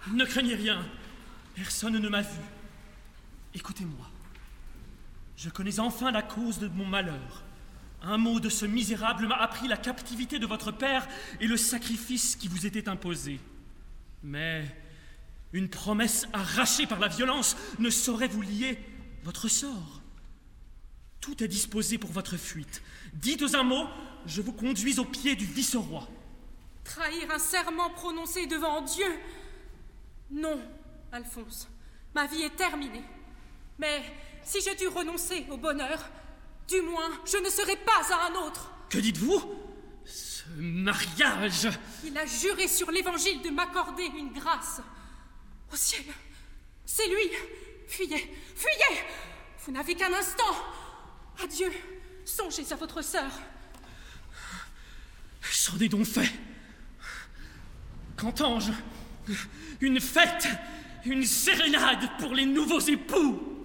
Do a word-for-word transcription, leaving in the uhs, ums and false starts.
Ne craignez rien. Personne ne m'a vu. Écoutez-moi. Je connais enfin la cause de mon malheur. Un mot de ce misérable m'a appris la captivité de votre père et le sacrifice qui vous était imposé. Mais une promesse arrachée par la violence ne saurait vous lier votre sort. Tout est disposé pour votre fuite. Dites un mot, je vous conduis au pied du vice-roi. Trahir un serment prononcé devant Dieu? Non, Alphonse, ma vie est terminée. Mais si j'ai dû renoncer au bonheur, du moins je ne serai pas à un autre. Que dites-vous? Ce mariage... Il a juré sur l'évangile de m'accorder une grâce. Au ciel, c'est lui. Fuyez, fuyez. Vous n'avez qu'un instant. Adieu, songez à votre sœur. C'en est donc fait. Qu'entends-je? Une fête, une sérénade pour les nouveaux époux.